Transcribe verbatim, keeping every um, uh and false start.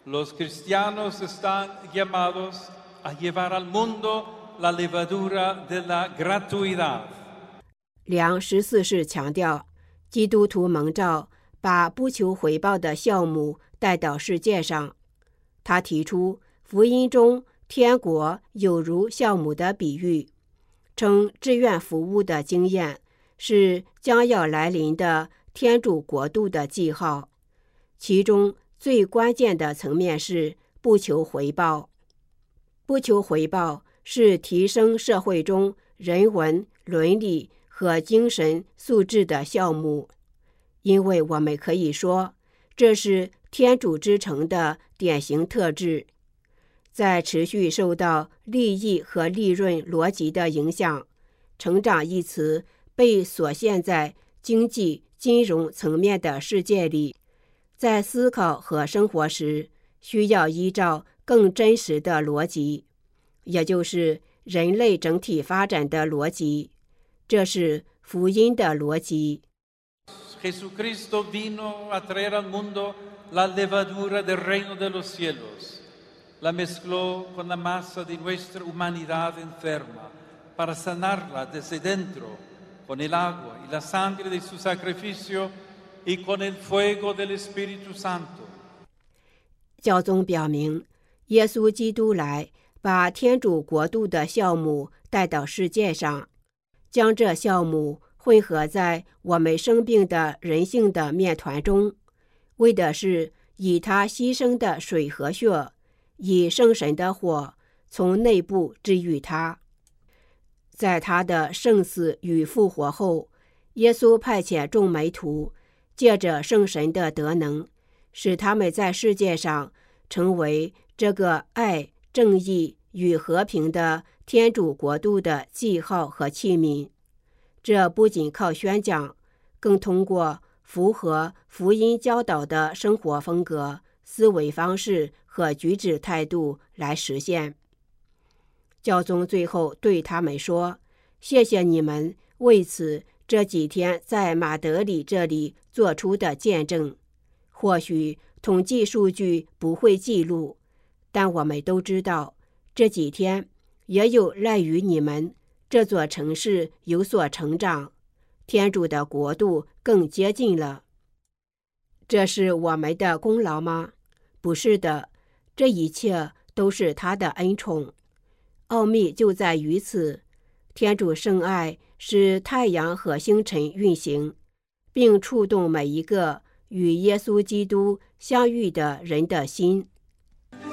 Los cristianos están llamados a llevar al mundo la levadura de la gratuidad。 梁十四世强调，基督徒蒙召把不求回报的酵母带到世界上。他提出福音中天国有如酵母的比喻，称志愿服务的经验是将要来临的天主国度的记号，其中最关键的层面是不求回报。不求回报是提升社会中人文、伦理和精神素质的酵母，因为我们可以说，这是天主之城的典型特质。在持续受到利益和利润逻辑的影响，成长一词被锁限在经济、金融层面的世界里，在思考和生活时，需要依照更真实的逻辑，也就是人类整体发展的逻辑，这是福音的逻辑。 Jesucristo vino a traer al mundo la levadura del reino de los cielos. La mezcló con la masa de nuestra humanidad enferma para sanarla desde dentro, con el agua y la sangre de su sacrificio y con el fuego del Espíritu Santo。 教宗表明，耶稣基督来把天主国度的酵母带到世界上，将这酵母混合在我们生病的人性的面团中，为的是以他牺牲的水和血，以圣神的火从内部治愈他。在他的圣死与复活后，耶稣派遣众门徒，借着圣神的德能，使他们在世界上成为这个爱、正义与和平的天主国度的记号和器皿。这不仅靠宣讲，更通过符合福音教导的生活风格、思维方式和举止态度来实现。教宗最后对他们说：“谢谢你们为此这几天在马德里这里做出的见证。或许统计数据不会记录，但我们都知道，这几天也有赖于你们，这座城市有所成长，天主的国度更接近了。”这是我们的功劳吗？不是的，这一切都是他的恩宠。奥秘就在于此，天主圣爱使太阳和星辰运行，并触动每一个与耶稣基督相遇的人的心。